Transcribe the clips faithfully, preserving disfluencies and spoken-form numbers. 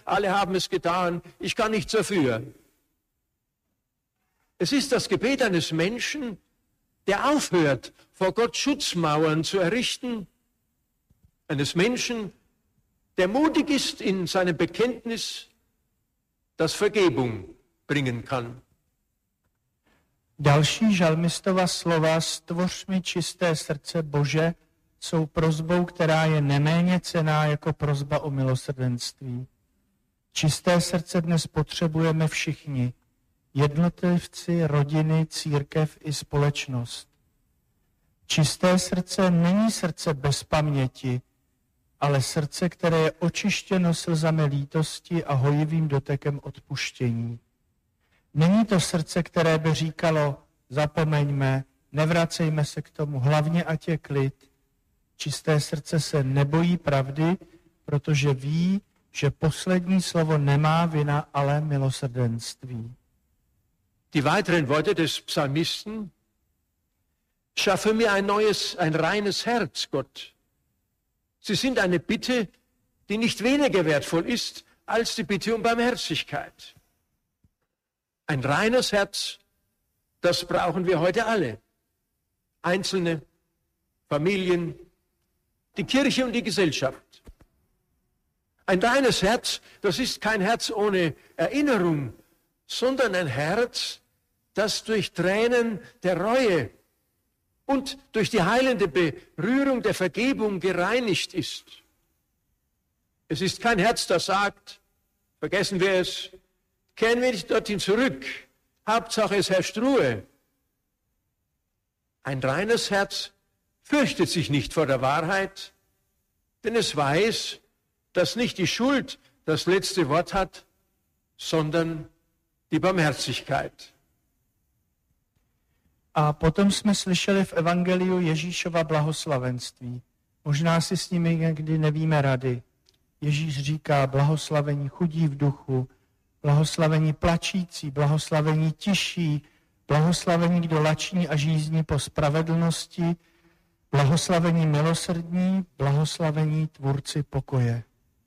alle haben es getan, ich kann nichts dafür. Es ist das Gebet eines Menschen, der aufhört, vor Gott Schutzmauern zu errichten, eines Menschen, der mutig ist in seinem Bekenntnis, das Vergebung bringen kann. Další žalmistova slova, stvoř mi čisté srdce, Bože, jsou prosbou, která je neméně cenná jako prosba o milosrdenství. Čisté srdce dnes potřebujeme všichni, jednotlivci, rodiny, církev i společnost. Čisté srdce není srdce bez paměti, ale srdce, které je očištěno slzami lítosti a hojivým dotekem odpuštění. Není to srdce, které by říkalo, zapomeňme, nevracejme se k tomu, hlavně ať je klid. Čisté srdce se nebojí pravdy, protože ví, že poslední slovo nemá vina, ale milosrdenství. Die weiteren Worte des Psalmisten: Schaffe mir ein neues, ein reines Herz, Gott. Sie sind eine Bitte, die nicht weniger wertvoll ist als die Bitte um Barmherzigkeit. Ein reines Herz, das brauchen wir heute alle. Einzelne, Familien, die Kirche und die Gesellschaft. Ein reines Herz, das ist kein Herz ohne Erinnerung, sondern ein Herz, das durch Tränen der Reue und durch die heilende Berührung der Vergebung gereinigt ist. Es ist kein Herz, das sagt, vergessen wir es, kehren wir nicht dorthin zurück, Hauptsache es herrscht Ruhe. Ein reines Herz fürchtet sich nicht vor der Wahrheit, denn es weiß, dass nicht die Schuld das letzte Wort hat, sondern die Barmherzigkeit. A potom jsme slyšeli v evangeliu Ježíšova blahoslavenství. Možná si s nimi někdy nevíme rady. Ježíš říká blahoslavení chudí v duchu, blahoslavení plačící, blahoslavení tiší, blahoslavení, kdo lační a žízní po spravedlnosti, blahoslavení milosrdní, blahoslavení tvůrci pokoje.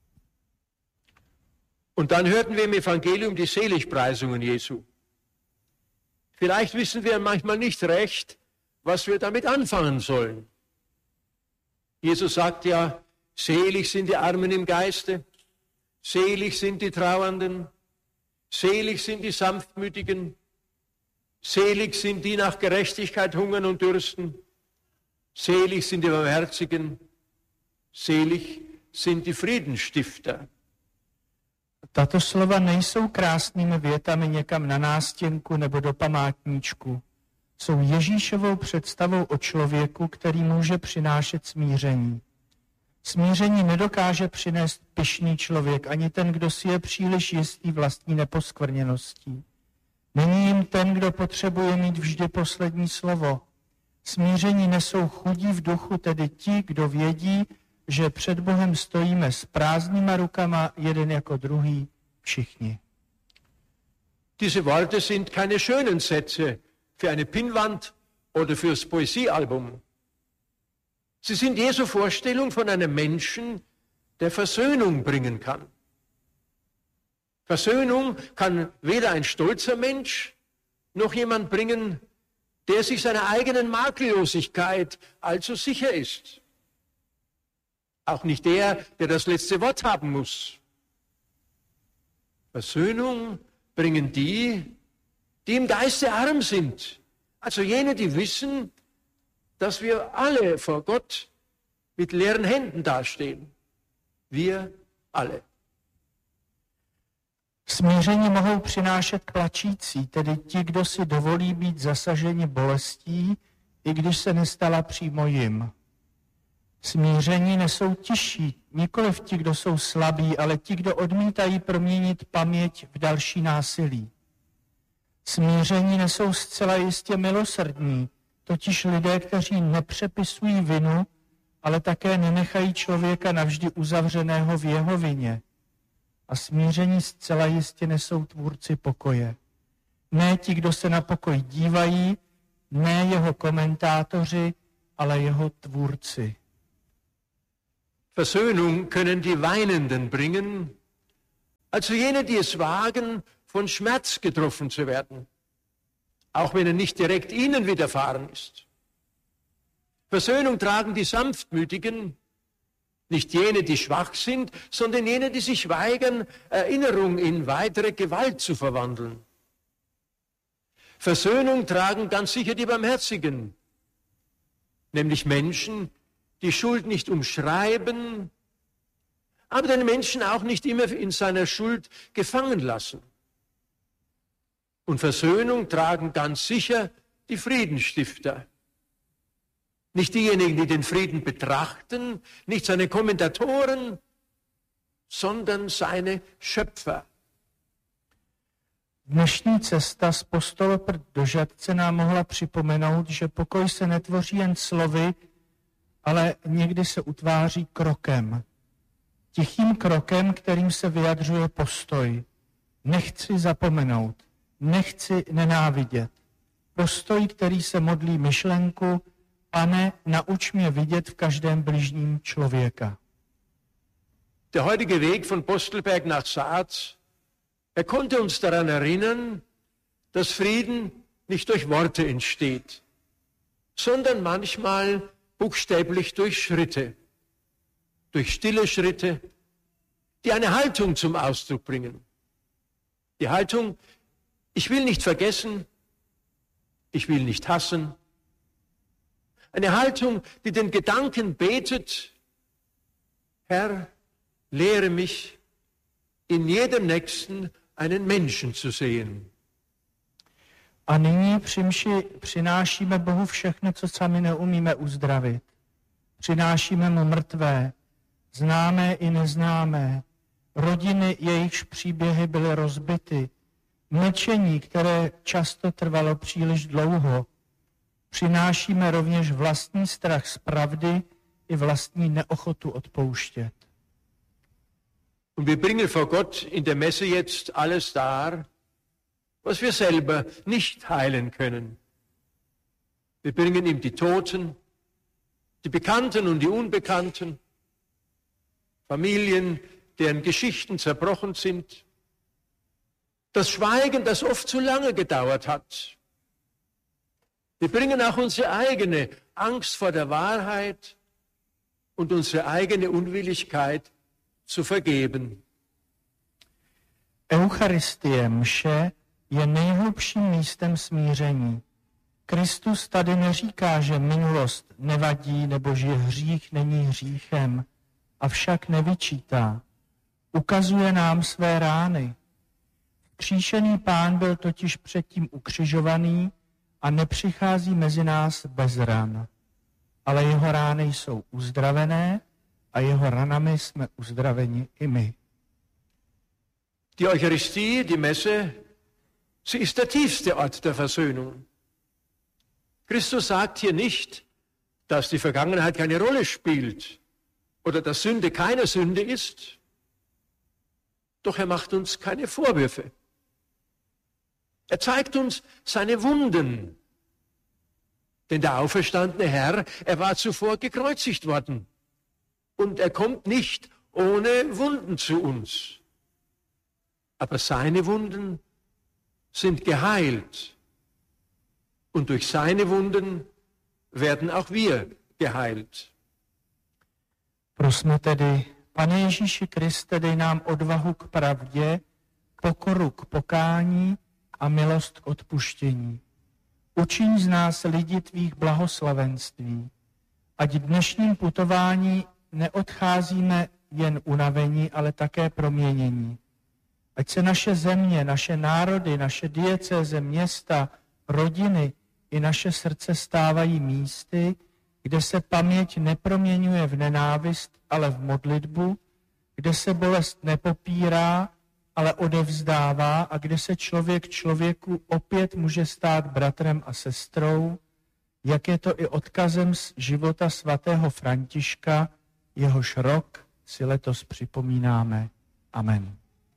Und dann hörten wir im Evangelium die Seligpreisungen Jesu. Vielleicht wissen wir manchmal nicht recht, was wir damit anfangen sollen. Jesus sagt ja, selig sind die Armen im Geiste, selig sind die Trauernden, selig sind die Sanftmütigen, selig sind die nach Gerechtigkeit hungern und dürsten, selig sind die Barmherzigen, selig sind die Friedensstifter. Tato slova nejsou krásnými větami někam na nástěnku nebo do památníčku. Jsou Ježíšovou představou o člověku, který může přinášet smíření. Smíření nedokáže přinést pyšný člověk, ani ten, kdo si je příliš jistý vlastní neposkvrněností. Není jim ten, kdo potřebuje mít vždy poslední slovo. Smíření nesou chudí v duchu, tedy ti, kdo vědí, že před Bohem stojíme s prázdnýma rukama, jeden jako druhý, všichni. Diese Worte sind keine schönen Sätze für eine Pinnwand oder fürs Poesiealbum. Sie sind Jesu Vorstellung von einem Menschen, der Versöhnung bringen kann. Versöhnung kann weder ein stolzer Mensch noch jemand bringen, der sich seiner eigenen Makellosigkeit allzu sicher ist. Auch nicht der, der das letzte Wort haben muss. Versöhnung bringen die, die im Geiste arm sind. Also jene, die wissen, dass wir alle vor Gott mit leeren Händen dastehen. Wir alle. Smíření mohou přinášet plačící, tedy ti, kdo si dovolí být zasaženi bolestí, i když se nestala přímo jim. Smíření nesou tiší, nikoliv ti, kdo jsou slabí, ale ti, kdo odmítají proměnit paměť v další násilí. Smíření nesou zcela jistě milosrdní, totiž lidé, kteří nepřepisují vinu, ale také nenechají člověka navždy uzavřeného v jeho vině. A smíření zcela jistě nesou tvůrci pokoje. Ne ti, kdo se na pokoj dívají, ne jeho komentátoři, ale jeho tvůrci. Versöhnung können die Weinenden bringen, Also jene, die es wagen, von Schmerz getroffen zu werden, auch wenn er nicht direkt ihnen widerfahren ist. Versöhnung tragen die Sanftmütigen, nicht jene, die schwach sind, sondern jene, die sich weigern, Erinnerung in weitere Gewalt zu verwandeln. Versöhnung tragen ganz sicher die Barmherzigen, nämlich Menschen, die Schuld nicht umschreiben, aber den Menschen auch nicht immer in seiner Schuld gefangen lassen. Und Versöhnung tragen ganz sicher die Friedensstifter. Nicht diejenigen, die den Frieden betrachten, nicht seine Kommentatoren, sondern seine Schöpfer. Dnešní cesta z Postoloprt do Žatce nám mohla připomenout, že pokoj se netvoří jen slovy, ale někdy se utváří krokem. Tichým krokem, kterým se vyjadřuje postoj. Nechci zapomenout, nechci nenávidět. Postoj, který se modlí myšlenku, Pane, nauč mě vidět v každém bližním člověka. Der heutige Weg von Postelberg nach Saaz, er konnte uns daran erinnern, dass Frieden nicht durch Worte entsteht, sondern manchmal buchstäblich durch Schritte, durch stille Schritte, die eine Haltung zum Ausdruck bringen. Die Haltung, ich will nicht vergessen, ich will nicht hassen. Eine Haltung, die den Gedanken betet, Herr, lehre mich, in jedem Nächsten einen Menschen zu sehen. A nyní při mši přinášíme Bohu všechno, co sami neumíme uzdravit. Přinášíme mu mrtvé, známé i neznámé, rodiny, jejichž příběhy byly rozbity, mlčení, které často trvalo příliš dlouho. Přinášíme rovněž vlastní strach z pravdy i vlastní neochotu odpouštět. Und wir bringen vor Gott in der Messe jetzt alles dar, was wir selber nicht heilen können. Wir bringen ihm die Toten, die Bekannten und die Unbekannten, Familien, deren Geschichten zerbrochen sind, das Schweigen, das oft zu lange gedauert hat. Wir bringen auch unsere eigene Angst vor der Wahrheit und unsere eigene Unwilligkeit zu vergeben. Eucharistie, mše, je nejhlubším místem smíření. Kristus tady neříká, že minulost nevadí nebo že hřích není hříchem, avšak nevyčítá. Ukazuje nám své rány. Kříšený Pán byl totiž předtím ukřižovaný a nepřichází mezi nás bez ran. Ale jeho rány jsou uzdravené a jeho ranami jsme uzdraveni i my. Die Eucharistie, die Messe, sie ist der tiefste Ort der Versöhnung. Christus sagt hier nicht, dass die Vergangenheit keine Rolle spielt oder dass Sünde keine Sünde ist. Doch er macht uns keine Vorwürfe. Er zeigt uns seine Wunden. Denn der auferstandene Herr, er war zuvor gekreuzigt worden. Und er kommt nicht ohne Wunden zu uns. Aber seine Wunden sind geheilt. Und durch seine Wunden werden auch wir geheilt. Prosme tedy, Pane Ježíši Kriste, dej nám odvahu k pravdě, pokoru k pokání a milost k odpuštění. Učiň z nás lidi tvých blahoslavenství, ať dnešním putování neodcházíme jen unavení, ale také proměnění. Ať se naše země, naše národy, naše diecéze, města, rodiny i naše srdce stávají místy, kde se paměť neproměňuje v nenávist, ale v modlitbu, kde se bolest nepopírá, ale odevzdává a kde se člověk člověku opět může stát bratrem a sestrou, jak je to i odkazem z života svatého Františka, jehož rok si letos připomínáme. Amen.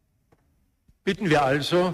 Bitten wir also,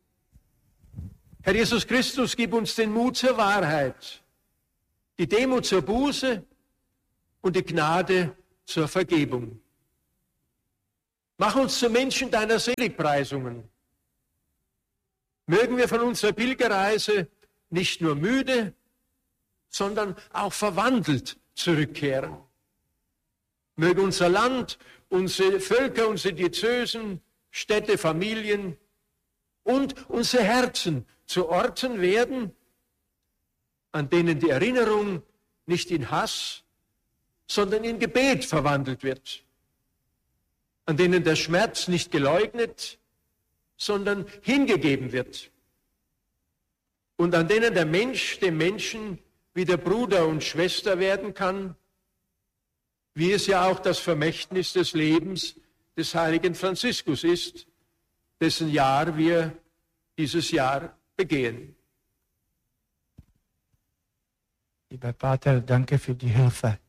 Herr Jesus Christus, gib uns den Mut zur Wahrheit, die Demut zur Buße und die Gnade zur Vergebung. Mach uns zu Menschen deiner Seligpreisungen. Mögen wir von unserer Pilgerreise nicht nur müde, sondern auch verwandelt zurückkehren. Möge unser Land, unsere Völker, unsere Diözesen, Städte, Familien und unsere Herzen zu Orten werden, an denen die Erinnerung nicht in Hass, sondern in Gebet verwandelt wird, an denen der Schmerz nicht geleugnet, sondern hingegeben wird und an denen der Mensch dem Menschen wieder Bruder und Schwester werden kann, wie es ja auch das Vermächtnis des Lebens des heiligen Franziskus ist, dessen Jahr wir dieses Jahr begehen. Lieber Pater, danke für die Hilfe.